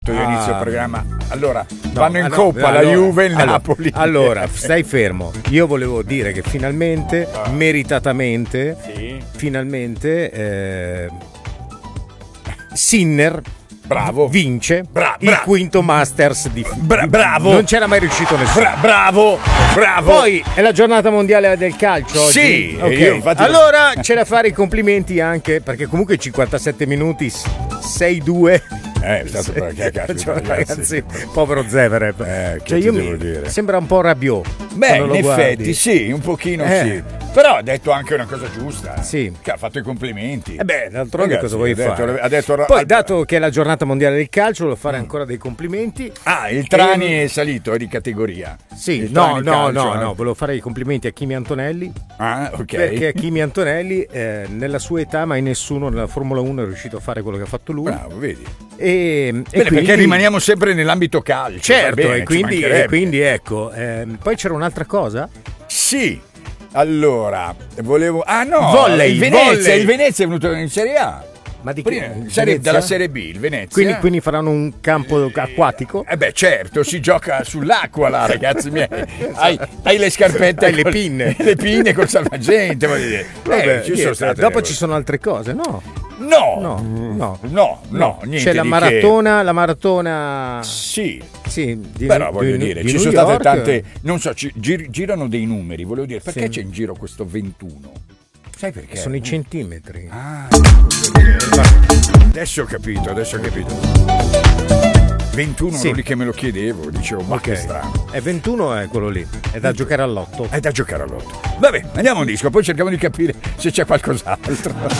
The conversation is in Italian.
Io inizio il programma. Allora, vanno in coppa la Juve e il Napoli. Allora, stai fermo. Io volevo dire che finalmente, meritatamente, Sinner vince il quinto Masters di bravo. Non c'era mai riuscito nessuno. Bravo. Poi è la giornata mondiale del calcio oggi. Sì, okay. io infatti allora c'è da fare i complimenti anche perché comunque 57 minuti 6-2. È stato ragazzi, povero Zverev. Cioè io sembra un po' Rabiot. Beh, in effetti sì, un pochino sì. Però ha detto anche una cosa giusta. Sì. Che ha fatto i complimenti. D'altronde cosa vuoi fare? Ha detto, poi, dato che è la giornata mondiale del calcio, volevo fare ancora dei complimenti. Il Trani è salito, è di categoria. Sì, no, volevo fare i complimenti a Kimi Antonelli. Ok. Perché Kimi Antonelli, nella sua età, mai nessuno nella Formula 1 è riuscito a fare quello che ha fatto lui. Bravo, vedi. Bene, quindi, perché rimaniamo sempre nell'ambito calcio. Certo, bene, e quindi ecco. Poi c'era un'altra cosa? Sì. Allora, volevo... volley, il Venezia è venuto in Serie A. Ma di dalla Serie B, il Venezia. Quindi faranno un campo acquatico? Certo, si gioca sull'acqua là, ragazzi miei. Hai le scarpette, hai le pinne. Le pinne col salvagente, voglio dire. Dopo ci sono altre cose, no? No, niente. C'è la maratona. Sì. Però voglio dire, ci sono state tante. Non so, girano dei numeri. Volevo dire, perché c'è in giro questo 21? Sai perché? Sono i centimetri. Adesso ho capito. 21 ero lì che me lo chiedevo, dicevo, ma che strano. E 21 è quello lì, è da giocare all'otto. Vabbè, andiamo a un disco, poi cerchiamo di capire se c'è qualcos'altro.